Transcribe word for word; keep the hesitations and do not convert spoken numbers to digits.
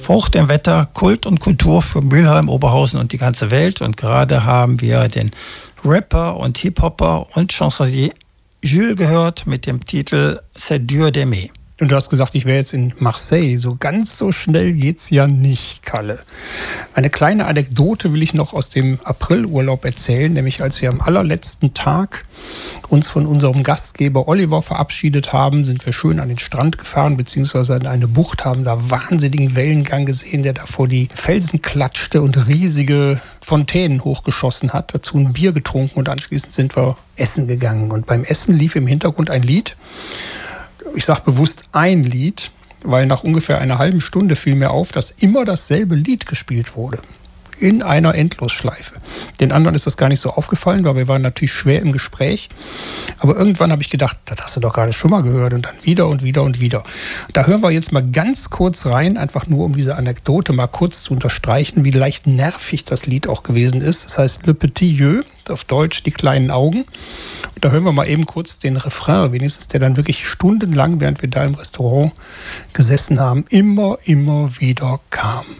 Frucht im Wetter, Kult und Kultur für Mülheim, Oberhausen und die ganze Welt. Und gerade haben wir den Rapper und Hip-Hopper und Chansonnier Jules gehört mit dem Titel C'est dur d'aimer. Und du hast gesagt, ich wäre jetzt in Marseille. So ganz so schnell geht's ja nicht, Kalle. Eine kleine Anekdote will ich noch aus dem Aprilurlaub erzählen, nämlich als wir am allerletzten Tag uns von unserem Gastgeber Oliver verabschiedet haben, sind wir schön an den Strand gefahren, beziehungsweise in eine Bucht, haben da wahnsinnigen Wellengang gesehen, der da vor die Felsen klatschte und riesige Fontänen hochgeschossen hat, dazu ein Bier getrunken und anschließend sind wir essen gegangen. Und beim Essen lief im Hintergrund ein Lied. Ich sage bewusst ein Lied, weil nach ungefähr einer halben Stunde fiel mir auf, dass immer dasselbe Lied gespielt wurde. In einer Endlosschleife. Den anderen ist das gar nicht so aufgefallen, weil wir waren natürlich schwer im Gespräch. Aber irgendwann habe ich gedacht, das hast du doch gerade schon mal gehört. Und dann wieder und wieder und wieder. Da hören wir jetzt mal ganz kurz rein, einfach nur um diese Anekdote mal kurz zu unterstreichen, wie leicht nervig das Lied auch gewesen ist. Das heißt Le Petit Yeux, auf Deutsch die kleinen Augen. Und da hören wir mal eben kurz den Refrain, wenigstens, der dann wirklich stundenlang, während wir da im Restaurant gesessen haben, immer, immer wieder kam.